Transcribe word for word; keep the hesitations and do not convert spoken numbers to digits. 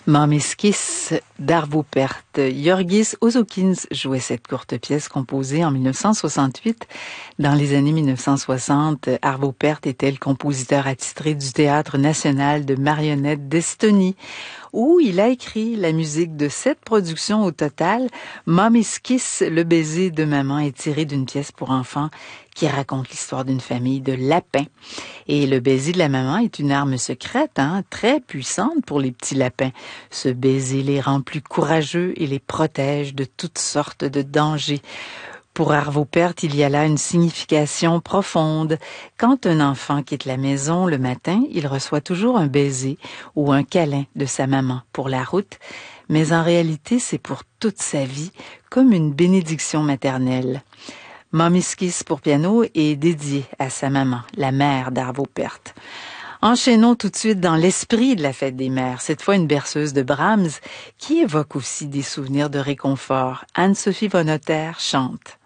Mamis Kiss d'Arvo Pärt. Jörgis Ozokins jouait cette courte pièce composée en mille neuf cent soixante-huit. Dans les années mille neuf cent soixante, Arvo Pärt était le compositeur attitré du Théâtre national de marionnettes d'Estonie, où il a écrit la musique de sept productions au total. Mamis Kiss, le baiser de maman, est tiré d'une pièce pour enfants qui raconte l'histoire d'une famille de lapins. Et le baiser de la maman est une arme secrète, hein, très puissante pour les petits lapins. Ce baiser les rend plus courageux et les protège de toutes sortes de dangers. Pour Arvo Pärt, il y a là une signification profonde. Quand un enfant quitte la maison le matin, il reçoit toujours un baiser ou un câlin de sa maman pour la route, mais en réalité, c'est pour toute sa vie, comme une bénédiction maternelle. Mamis Kiss pour piano est dédié à sa maman, la mère d'Arvo Pärt. Enchaînons tout de suite dans l'esprit de la fête des mères, cette fois une berceuse de Brahms qui évoque aussi des souvenirs de réconfort. Anne-Sophie von Otter chante.